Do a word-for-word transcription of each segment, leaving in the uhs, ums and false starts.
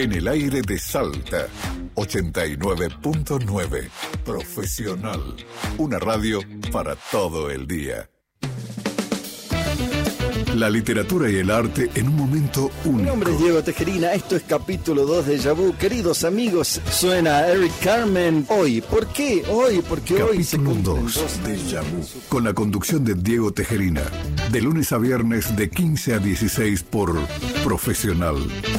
En el aire de Salta, ochenta y nueve punto nueve. Profesional. Una radio para todo el día. La literatura y el arte en un momento único. Mi nombre es Diego Tejerina, esto es capítulo dos de Déjà Vu. Queridos amigos, suena Eric Carmen hoy. ¿Por qué? Hoy, porque capítulo hoy se cumplen dos dos de años. Déjà Vu, con la conducción de Diego Tejerina, de lunes a viernes de quince a dieciséis por Profesional.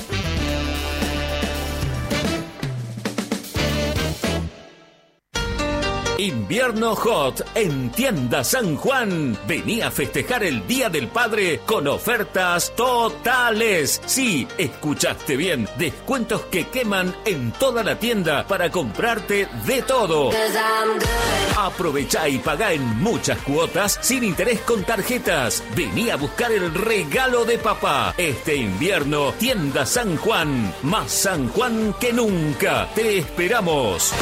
Invierno Hot en Tienda San Juan. Vení a festejar el Día del Padre con ofertas totales. Sí, escuchaste bien. Descuentos que queman en toda la tienda para comprarte de todo. Aprovechá y pagá en muchas cuotas sin interés con tarjetas. Vení a buscar el regalo de papá. Este invierno, Tienda San Juan. Más San Juan que nunca. Te esperamos.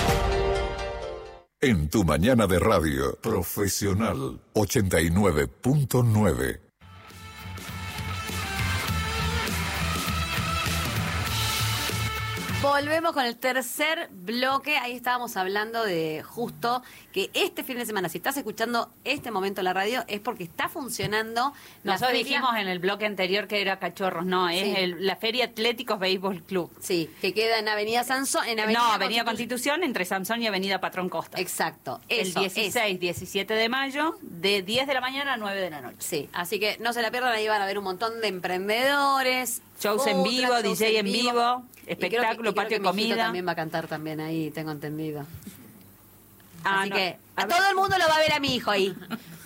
En tu mañana de radio, Profesional, ochenta y nueve punto nueve. Volvemos con el tercer bloque. Ahí estábamos hablando de justo que este fin de semana, si estás escuchando este momento en la radio, es porque está funcionando. Nosotros feria... dijimos en el bloque anterior que era Cachorros, no, es Sí. el, la Feria Atléticos Béisbol Club. Sí, que queda en Avenida Sansón. En Avenida no, Avenida Constitución. Constitución, entre Sansón y Avenida Patrón Costa. Exacto. El Eso, dieciséis, diecisiete de mayo, de diez de la mañana a nueve de la noche. Sí, así que no se la pierdan, ahí van a ver un montón de emprendedores. Shows en otras, vivo, shows D J en vivo, Y creo que- espectáculo, y creo patio que de mi hijito comida. también va a cantar también ahí, tengo entendido. Ah, Así no. que A a ver. todo el mundo lo va a ver a mi hijo ahí.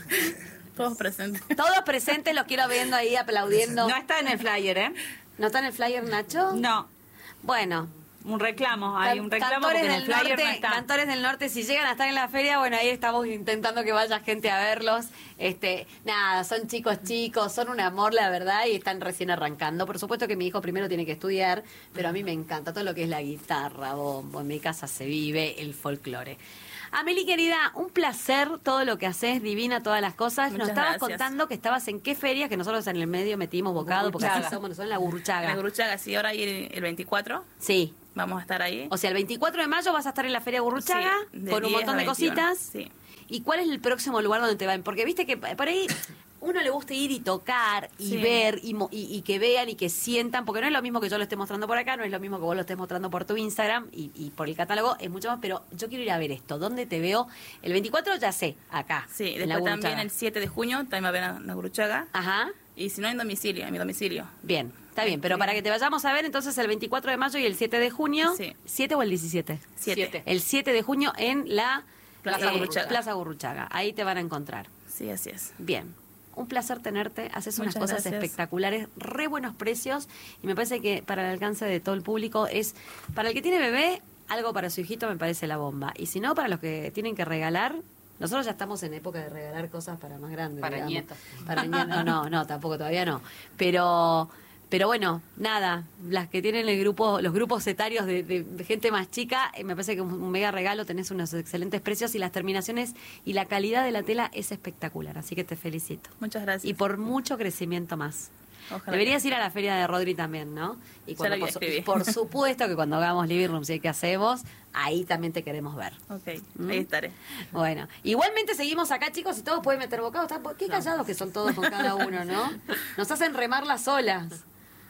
Todos presentes. Todos presentes, los quiero viendo ahí aplaudiendo. No está en el flyer, ¿eh? ¿No está en el flyer, Nacho? No, Bueno. un reclamo, hay un reclamo Cantores porque en el del flyer norte, no está. Cantores del Norte, si llegan a estar en la feria, bueno, ahí estamos intentando que vaya gente a verlos. Este, nada, son chicos chicos, son un amor, la verdad, y están recién arrancando. Por supuesto que mi hijo primero tiene que estudiar, pero a mí me encanta todo lo que es la guitarra, bombo. En mi casa se vive el folclore. Amelie, querida, un placer todo lo que haces, divina todas las cosas. Muchas Nos estabas gracias. contando que estabas en qué feria, que nosotros en el medio metimos bocado, porque así Gurruchaga. somos, nosotros en la Gurruchaga. La Gurruchaga, sí, ahora hay el veinticuatro, Sí. vamos a estar ahí. O sea, el veinticuatro de mayo vas a estar en la Feria Gurruchaga Sí, de con un diez montón a de veintiuno, cositas. sí. ¿Y cuál es el próximo lugar donde te van? Porque viste que por ahí uno le gusta ir y tocar y Sí. ver y, mo- y, y que vean y que sientan, porque no es lo mismo que yo lo esté mostrando por acá, no es lo mismo que vos lo estés mostrando por tu Instagram y, y por el catálogo, es mucho más, pero yo quiero ir a ver esto. ¿Dónde te veo? El veinticuatro ya sé, acá. Sí, en la después también Gurruchaga. el siete de junio también va a haber la, la Gurruchaga. Ajá. Y si no, en domicilio, en mi domicilio. Bien, está bien, pero para que te vayamos a ver entonces el veinticuatro de mayo y el siete de junio. Sí. ¿siete o el diecisiete? Siete. El siete de junio en la Plaza eh, Gurruchaga. Plaza Gurruchaga. Ahí te van a encontrar. Sí, así es. Bien. Un placer tenerte. Haces unas Muchas cosas gracias. espectaculares, re buenos precios. Y me parece que para el alcance de todo el público es, para el que tiene bebé, algo para su hijito me parece la bomba. Y si no, para los que tienen que regalar. Nosotros ya estamos en época de regalar cosas para más grandes. Para digamos. nietos. Para nietos. No, no, no, tampoco todavía no. Pero... Pero bueno, nada, las que tienen el grupo, los grupos etarios de, de- de gente más chica, eh, me parece que un, un mega regalo, tenés unos excelentes precios y las terminaciones y la calidad de la tela es espectacular, así que te felicito. Muchas gracias. Y por mucho crecimiento más. Ojalá Deberías que- ir a la feria de Rodri también, ¿no? Y Ya la voy a por, su- escribir. por supuesto que cuando hagamos Living Room, si hay que hacemos, ahí también te queremos ver. Ok, ¿Mm? ahí estaré. Bueno, igualmente seguimos acá, chicos, y todos pueden meter bocados. Están- Qué callados que son todos con cada uno, ¿no? Nos hacen remar las olas.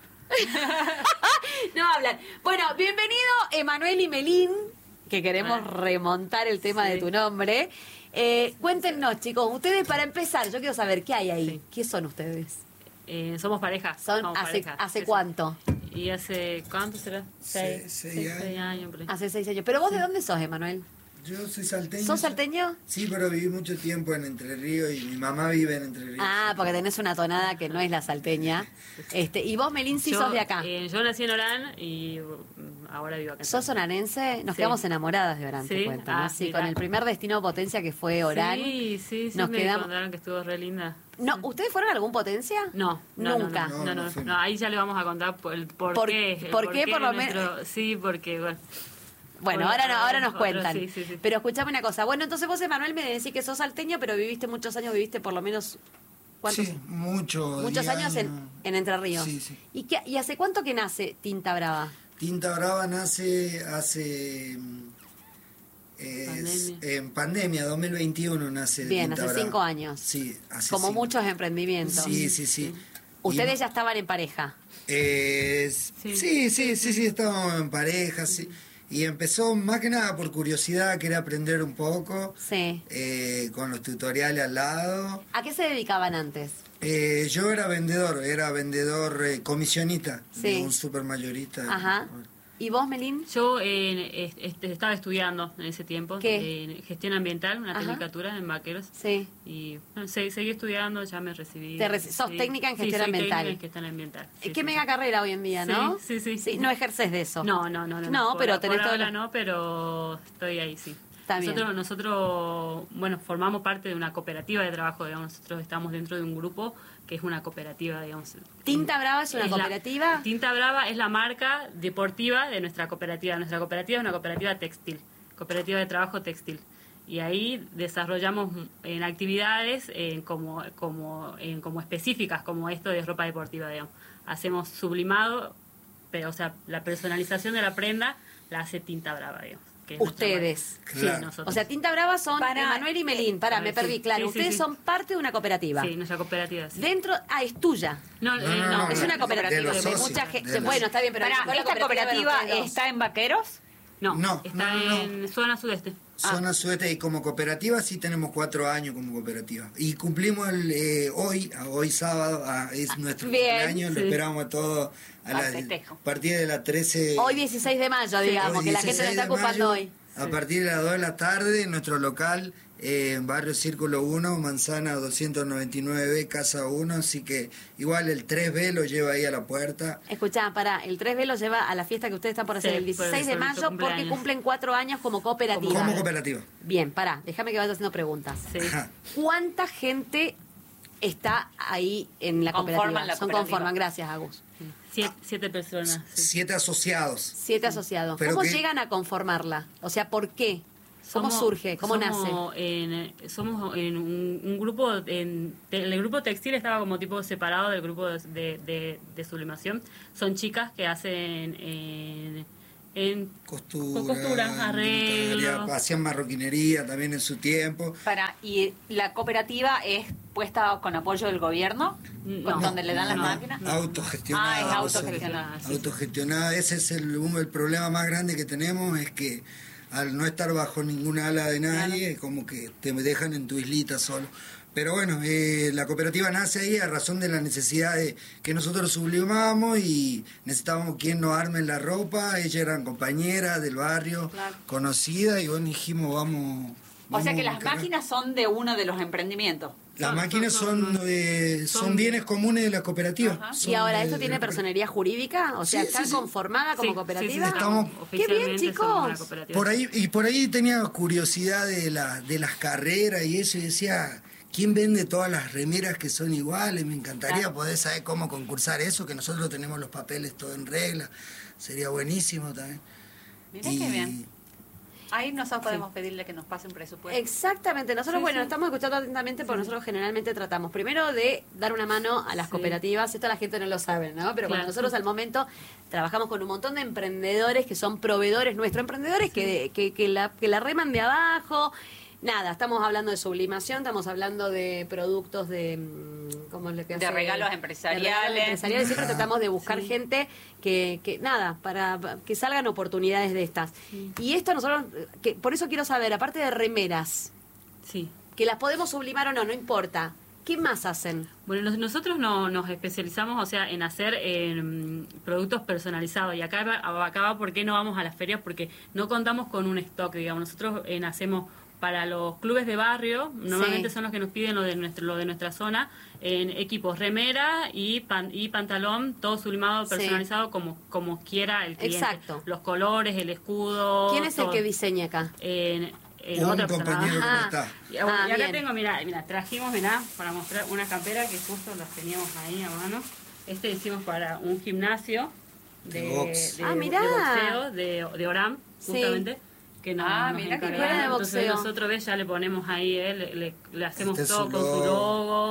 No hablan. Bueno, bienvenido Emanuel y Melín, que queremos remontar el tema Sí. de tu nombre. Eh, cuéntenos, chicos, ustedes para empezar, yo quiero saber qué hay ahí. Sí. ¿Qué son ustedes? Eh, somos pareja. ¿Son somos hace, pareja, hace sí, sí. cuánto? ¿Y hace cuánto será? Se- Seis, seis seis, años. seis años. por ahí. Hace seis años. ¿Pero vos de dónde sos, Emanuel? Yo soy salteño. ¿Sos salteño? Sí, pero viví mucho tiempo en Entre Ríos y mi mamá vive en Entre Ríos. Ah, porque tenés una tonada que no es la salteña. Este, y vos, Melín, sí Yo, sos de acá. eh, yo nací en Orán y mm, ahora vivo acá. en ¿Sos Salta. oranense? Nos Sí. quedamos enamoradas de Orán, te ¿Sí? cuento, ¿no? Ah, Sí, mirá. con el primer destino potencia que fue Orán. Sí, sí, sí, Nos me quedamos- contaron que estuvo re linda. No, ¿ustedes fueron a algún potencia? No, no, Nunca. No, no, no, No, no, no fuimos. no, ahí ya le vamos a contar por, el por, Por- qué. el por qué, por lo de menos- nuestro- Sí, porque, bueno. Bueno, Bueno, ahora, no, ahora nos otro, cuentan. sí, sí, sí. Pero escuchame una cosa. Bueno, entonces vos, Emanuel, me decís que sos salteño, pero viviste muchos años, viviste por lo menos... ¿Cuántos? Sí, mucho. Muchos diez años en, en Entre Ríos. Sí, sí. ¿Y, qué, ¿Y hace cuánto que nace Tinta Brava? Tinta Brava nace hace... eh, Pandemia. en pandemia, dos mil veintiuno nace Bien, Tinta hace Brava. cinco años. Sí, hace Como cinco. muchos emprendimientos. Sí, sí, sí. Ustedes Y- ya estaban en pareja. Eh, sí, sí, sí, sí, sí, estábamos en pareja, sí. Y empezó más que nada por curiosidad, quería aprender un poco, Sí. eh, con los tutoriales al lado. ¿A qué se dedicaban antes? Eh, yo era vendedor, era vendedor eh, comisionista de Sí. un supermayorista. Ajá. ¿Y vos, Melín? Yo eh, est- est- estaba estudiando en ese tiempo ¿Qué? eh, gestión ambiental, una Ajá. tecnicatura en Vaqueros. Sí. Y bueno, se- seguí estudiando, ya me recibí. Te reci- sos técnica en Sí, gestión soy ambiental. técnica en gestión ambiental. sí, Qué sí, mega sí. carrera hoy en día, ¿no? Sí, sí, sí. No ejerces de eso. No, no, no. No, No, por- pero por tenés todo ahora lo- no, pero estoy ahí, sí. Está bien. nosotros, nosotros, bueno, formamos parte de una cooperativa de trabajo, digamos. Nosotros estamos dentro de un grupo que es una cooperativa, digamos. ¿Tinta Brava es una Es la- cooperativa? Tinta Brava es la marca deportiva de nuestra cooperativa. Nuestra cooperativa es una cooperativa textil, cooperativa de trabajo textil. Y ahí desarrollamos en actividades en como, como, en como específicas, como esto de ropa deportiva, digamos. Hacemos sublimado, pero, o sea, la personalización de la prenda la hace Tinta Brava, digamos. que es nuestra Ustedes. marca. Claro. Sí, nosotros. O sea, Tinta Brava son Para- Emanuel y Melín. Para, a me ver, perdí, sí. claro. Sí, sí, Ustedes sí. son parte de una cooperativa. Sí, nuestra cooperativa, sí. Dentro, ah, es tuya. No, No, eh, no, no, no, Es de- una cooperativa. de los de socios, mucha de gente. los- Bueno, está bien, pero Pará, con la ¿esta cooperativa de ustedes dos. está en Vaqueros? no, No, está no, no, en zona sudeste. Zona Sudeste, y como cooperativa sí tenemos cuatro años como cooperativa. Y cumplimos el, eh, hoy, a- hoy sábado, a- es nuestro bien, cumpleaños, lo sí. esperamos a todos a Al la festejo. a partir de las trece. Hoy dieciséis de mayo, digamos, hoy que la gente lo dieciséis está de ocupando mayo, hoy. A partir de las dos de la tarde, en nuestro local, eh, en Barrio Círculo uno, Manzana doscientos noventa y nueve, Casa uno, así que igual el tres B lo lleva ahí a la puerta. Escuchá, pará, el tres B lo lleva a la fiesta que ustedes están por hacer Sí, el dieciséis de por- por mayo su porque cumpleaños. cumplen cuatro años como cooperativa. Como cooperativa. Bien, pará, déjame que vaya haciendo preguntas. Sí. Ajá. ¿Cuánta gente está ahí en la Conforman cooperativa? la Son cooperativa. conforman, gracias, Agus. Siete, siete personas. sí. Siete asociados. Siete asociados. Pero ¿Cómo que- llegan a conformarla? O sea, ¿por qué? ¿Cómo Somos- surge? ¿Cómo somos nace? En, somos en un, un grupo, en, el grupo textil estaba como tipo separado del grupo de, de, de- de sublimación. Son chicas que hacen en, en Costura, costura, arreglo. montaña, hacían marroquinería también en su tiempo. Para, ¿y la cooperativa es puesta con apoyo del gobierno? No. ¿Con donde le dan las No, máquinas? Autogestionada. Ah, es nosotros. autogestionada, sí, sí. Autogestionada. Ese es el, un- el problema más grande que tenemos, es que al no estar bajo ninguna ala de nadie, es como que te dejan en tu islita solo. Pero bueno, eh, la cooperativa nace ahí a razón de la necesidad de que nosotros sublimamos y necesitábamos quien nos arme la ropa. Ellas eran compañeras del barrio, conocidas, y bueno, dijimos, vamos... O sea vamos que a las buscar. máquinas son de uno de los emprendimientos. Las Son- máquinas son- son, eh, son, son- bienes comunes de la cooperativa. Ajá. Son ¿Y ahora de- esto de tiene la- personería jurídica? O sea, Sí, ¿están sí, sí. conformada como Sí, cooperativa? sí, sí, Estamos- ¡Qué bien, oficialmente somos una chicos! cooperativa. Por ahí, y por ahí tenía curiosidad de, la, de las carreras y eso, y decía, ¿quién vende todas las remeras que son iguales? Me encantaría poder saber cómo concursar eso, que nosotros tenemos los papeles todo en regla. Sería buenísimo también. Mirá Y- qué bien. Ahí nosotros podemos pedirle que nos pase un presupuesto. Exactamente, nosotros, Sí, bueno, sí. estamos escuchando atentamente porque nosotros generalmente tratamos primero de dar una mano a las Sí. cooperativas, esto la gente no lo sabe, ¿no? Pero bueno, Claro. nosotros al momento trabajamos con un montón de emprendedores que son proveedores nuestros, emprendedores que, que, que, la, que la reman de abajo. Nada, estamos hablando de sublimación, estamos hablando de productos de... mm, ¿cómo es lo que De hace? regalos de empresariales. regalos empresariales. Siempre tratamos de buscar gente que, que, nada, para para que salgan oportunidades de estas. Y esto nosotros, que por eso quiero saber, aparte de remeras, Sí. que las podemos sublimar o no, no importa, ¿qué más hacen? Bueno, nos- nosotros no, nos especializamos, o sea, en hacer em, productos personalizados. Y acá, va- acá va por qué no vamos a las ferias, porque no contamos con un stock, digamos. Nosotros en, hacemos para los clubes de barrio, normalmente Sí. son los que nos piden lo de nuestro, lo de nuestra zona, en equipos remera y pan, y pantalón, todo sublimado, Sí. personalizado como, como quiera el cliente. Exacto. Los colores, el escudo. ¿Quién es el todo. que diseña acá? En, en Un otra persona. compañero que no Ah. está. Y, bueno, Ah, y acá bien. tengo, mira, mira, trajimos, mira, para mostrar una campera que justo las teníamos ahí a mano. Este hicimos para un gimnasio de, De box. de- Ah, mirá. de boxeo, de, de Oram, Sí. justamente. Que nos, Ah, nos mirá qué encargaron. bien. Entonces Boxeo. nosotros, ves, ya le ponemos ahí, eh, le, le- le hacemos Este es todo su con su logo. logo,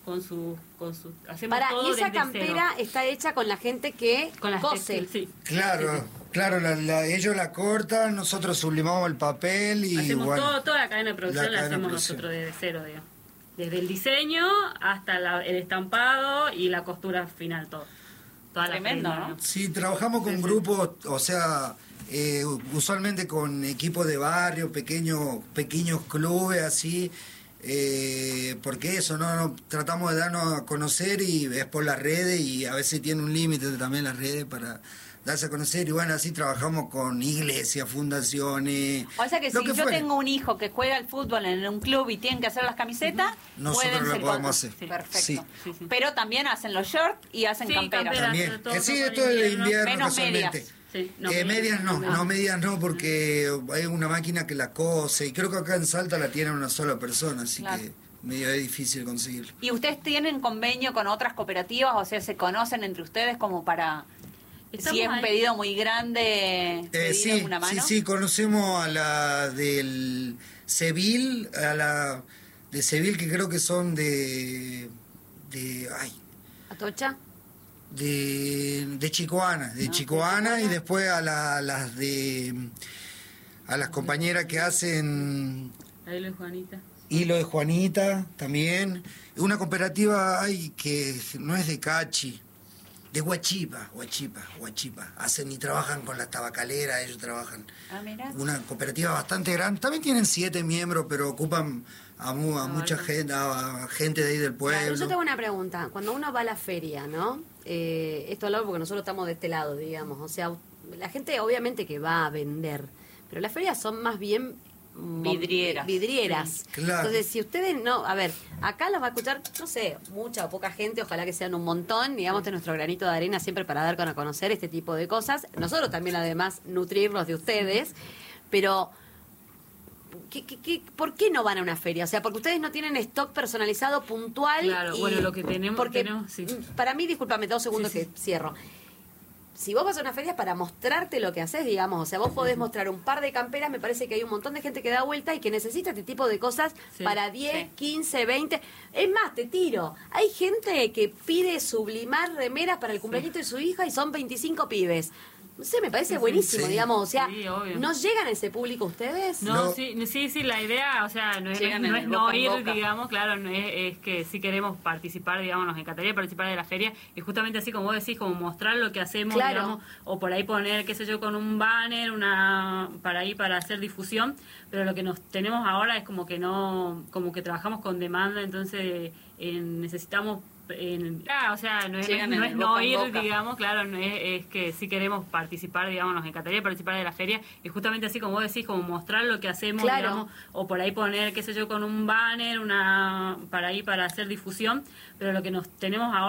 con su, con su, hacemos Para, todo y esa desde campera cero. está hecha con la gente que Con las cose. textil, sí. Claro, Sí, sí. claro, la, la- ellos la cortan, nosotros sublimamos el papel y Hacemos bueno. todo, toda la cadena de producción la la, cadena de hacemos producción. nosotros desde cero, digamos. Desde el diseño hasta la- el estampado y la costura final, todo. Toda la Tremendo, prenda, ¿no? digamos. Sí, trabajamos con Sí, sí. grupos, o sea, eh, usualmente con equipos de barrio, pequeños pequeños clubes así, eh, porque eso, no, no tratamos de darnos a conocer y es por las redes y a veces tiene un límite también las redes para darse a conocer y bueno, así trabajamos con iglesias, fundaciones. O sea que lo si yo fuere. tengo un hijo que juega al fútbol en un club y tienen que hacer las camisetas, Nosotros pueden lo ser podemos con- hacer. Sí. Perfecto. Sí. Sí, sí. Pero también hacen los shorts y hacen Sí, camperas. camperas. También. todo Eh, sí, eso esto es de para invierno Menos casualmente. medias. Sí, Eh, medias no, no medias no, porque hay una máquina que la cose y creo que acá en Salta la tiene una sola persona, así Claro. que medio es difícil conseguirlo. ¿Y ustedes tienen convenio con otras cooperativas? O sea, ¿se conocen entre ustedes como para... Estamos si es un ahí. pedido muy grande, Eh, pedir sí, una sí, mano? sí, conocemos a la del Seville, a la de Seville que creo que son de, de, ay, ¿Atocha? de, de Chicoana, de Chicoana y después a la- las de, a las compañeras que hacen Ahí lo es Juanita. Hilo de Juanita también, una cooperativa ay, que no es de Cachi, de Huachipa, Huachipa, Huachipa, hacen y trabajan con las tabacaleras, ellos trabajan. Ah, mira. Una cooperativa bastante grande. También tienen siete miembros, pero ocupan a, mu- a Ah, mucha vale. gente, a gente de ahí del Claro, pueblo. yo tengo una pregunta. Cuando uno va a la feria, ¿no? Eh, esto lo hablo porque nosotros estamos de este lado, digamos. O sea, la gente obviamente que va a vender, pero las ferias son más bien mm, Vidrieras. vidrieras. Claro. Entonces, si ustedes no, a ver, acá las va a escuchar, no sé, mucha o poca gente, ojalá que sean un montón, digamos, de nuestro granito de arena siempre para dar con a conocer este tipo de cosas. Nosotros también, además, nutrirnos de ustedes, pero ¿Qué, qué, qué, ¿por qué no van a una feria? O sea, porque ustedes no tienen stock personalizado puntual. Claro, y- bueno, lo que tenemos- Porque tenemos, sí. para mí, discúlpame, dos segundos Sí, sí. que cierro. Si vos vas a una feria es para mostrarte lo que haces, digamos. O sea, vos podés mostrar un par de camperas. Me parece que hay un montón de gente que da vuelta y que necesita este tipo de cosas Sí, para diez, sí. quince, veinte. Es más, te tiro. Hay gente que pide sublimar remeras para el cumpleañito de su hija y son veinticinco pibes. No sé, me parece buenísimo, Sí. digamos. O sea, Sí, obvio. ¿no llegan a ese público ustedes? No, No. sí, sí, sí, la idea, o sea, no es, Llegan no en es el no boca en ir, boca. digamos, claro, no es, es que sí queremos participar, digamos, nos encantaría participar de la feria y justamente así como vos decís, como mostrar lo que hacemos, Claro. digamos, o por ahí poner, qué sé yo, con un banner, una para ahí para hacer difusión, pero lo que nos tenemos ahora es como que no, como que trabajamos con demanda, entonces eh, necesitamos en- ah, o sea, no es, Llegan no en es el no boca en ir, boca. digamos, claro, no es, es que sí queremos participar, digamos, nos encantaría participar de la feria y justamente así como vos decís, como mostrar lo que hacemos, Claro. digamos, o por ahí poner, qué sé yo, con un banner, una para ahí para hacer difusión, pero lo que nos tenemos ahora